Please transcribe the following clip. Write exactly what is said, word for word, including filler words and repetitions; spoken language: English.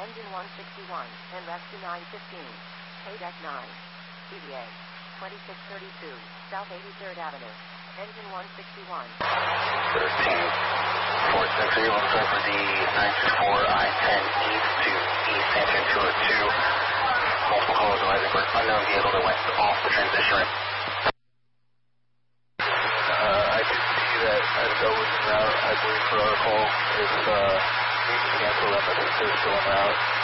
engine one sixty-one, and rescue nine fifteen, K deck nine, C D A, twenty-six thirty-two, South eighty-third Avenue, engine one sixty-one. thirteen, four six three, looks over the nine two four I ten east to East Hampton two oh two, multiple calls arising for unknown vehicle that went off the transition ramp. Uh, I can see that that was en route. I believe for our call, it's, uh, we can cancel them, but they're still en route.